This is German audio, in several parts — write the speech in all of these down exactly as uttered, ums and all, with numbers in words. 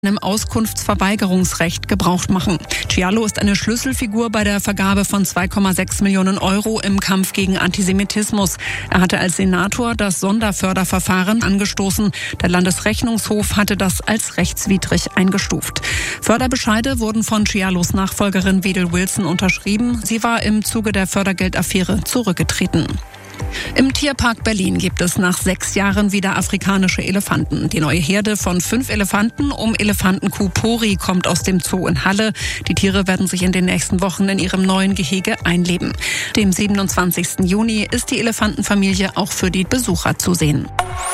einem Auskunftsverweigerungsrecht Gebrauch machen. Cialo ist eine Schlüsselfigur bei der Vergabe von zwei Komma sechs Millionen Euro im Kampf gegen Antisemitismus. Er hatte als Senator das Sonderförderverfahren angestoßen. Der Landesrechnungshof hatte das als rechtswidrig eingestuft. Förderbescheide wurden von Cialos Nachfolgerin Wedel Wilson unterschrieben. Sie war im Zuge der Fördergeldaffäre zurückgetreten. Im Tierpark Berlin gibt es nach sechs Jahren wieder afrikanische Elefanten. Die neue Herde von fünf Elefanten um Elefantenkuh Pori kommt aus dem Zoo in Halle. Die Tiere werden sich in den nächsten Wochen in ihrem neuen Gehege einleben. Dem siebenundzwanzigsten Juni ist die Elefantenfamilie auch für die Besucher zu sehen.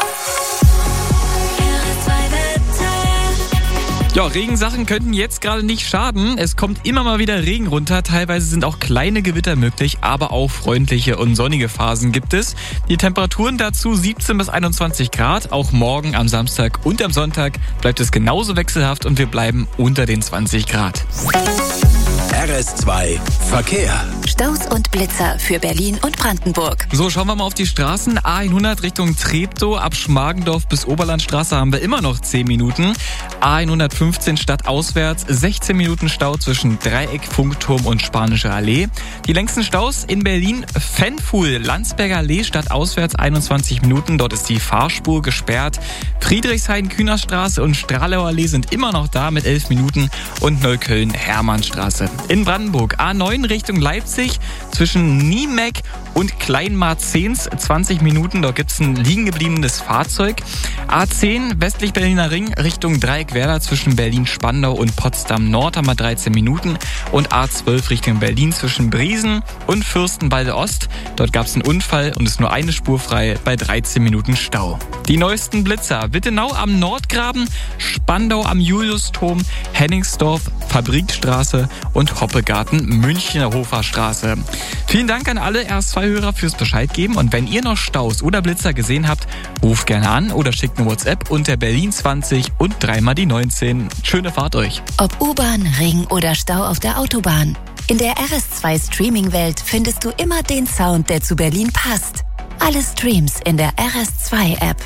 Ja, Regensachen könnten jetzt gerade nicht schaden. Es kommt immer mal wieder Regen runter. Teilweise sind auch kleine Gewitter möglich, aber auch freundliche und sonnige Phasen gibt es. Die Temperaturen dazu siebzehn bis einundzwanzig Grad. Auch morgen am Samstag und am Sonntag bleibt es genauso wechselhaft und wir bleiben unter den zwanzig Grad. R S zwei Verkehr. Staus und Blitzer für Berlin und Brandenburg. So, schauen wir mal auf die Straßen. A hundert Richtung Treptow, ab Schmargendorf bis Oberlandstraße haben wir immer noch zehn Minuten. A hundertfünfzehn stadtauswärts, sechzehn Minuten Stau zwischen Dreieck, Funkturm und Spanische Allee. Die längsten Staus in Berlin, Fenfuhl, Landsberger Allee stadtauswärts einundzwanzig Minuten. Dort ist die Fahrspur gesperrt. Friedrichshain, Kühnerstraße und Stralauer Allee sind immer noch da mit elf Minuten. Und Neukölln, Hermannstraße. In Brandenburg, A neun Richtung Leipzig, zwischen Niemeck und Kleinmarzens, zwanzig Minuten. Dort gibt es ein liegen gebliebenes Fahrzeug. A zehn, westlich Berliner Ring, Richtung Dreieckwerder, zwischen Berlin-Spandau und Potsdam-Nord haben wir dreizehn Minuten. Und A zwölf Richtung Berlin, zwischen Briesen und Fürstenwalde Ost. Dort gab es einen Unfall und ist nur eine Spur frei bei dreizehn Minuten Stau. Die neuesten Blitzer: Wittenau am Nordgraben, Spandau am Juliusturm, Henningsdorf, Fabrikstraße und Hoppegarten, Münchner Hofer Straße. Vielen Dank an alle R S zwei Hörer fürs Bescheid geben, und wenn ihr noch Staus oder Blitzer gesehen habt, ruft gerne an oder schickt eine WhatsApp unter Berlin zwanzig und dreimal die neunzehn. Schöne Fahrt euch. Ob U-Bahn, Ring oder Stau auf der Autobahn. In der R S zwei Streaming-Welt findest du immer den Sound, der zu Berlin passt. Alle Streams in der R S zwei App.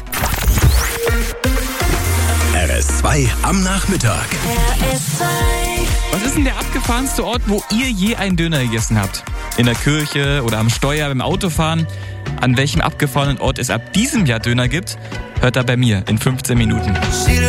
R S zwei am Nachmittag. R S zwei. Was ist denn der abgefahrenste Ort, wo ihr je einen Döner gegessen habt? In der Kirche oder am Steuer, beim Autofahren? An welchem abgefahrenen Ort es ab diesem Jahr Döner gibt, hört da bei mir in fünfzehn Minuten.